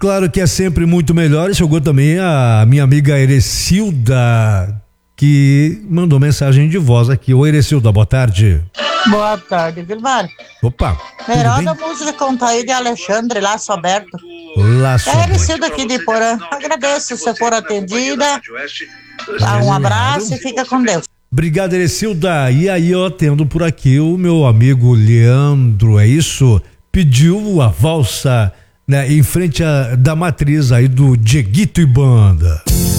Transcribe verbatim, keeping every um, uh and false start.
Claro que é sempre muito melhor. E chegou também a minha amiga Erecilda, que mandou mensagem de voz aqui. Oi, Erecilda, boa tarde. Boa tarde, Vilmar. Opa. Melhor música conta aí de Alexandre, Laço Aberto. Laço É Aberto. Erecilda aqui de Porã. Agradeço se for atendida. Dá um abraço e fica com Deus. Obrigado, Erecilda. E aí, ó, tendo por aqui o meu amigo Leandro, é isso? Pediu a valsa, né, em frente a, da matriz aí do Dieguito e Banda.